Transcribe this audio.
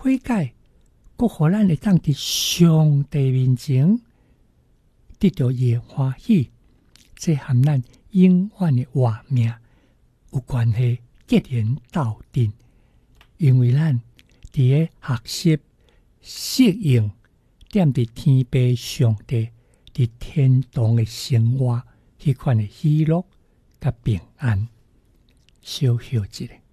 悔改，搁互咱会当伫上帝面前得到耶欢喜，这和咱永远的活命有关系，结连到底。因为咱伫咧学习、适应，踮伫天父上帝伫天堂的生活，迄款的喜乐甲平安。小休一下。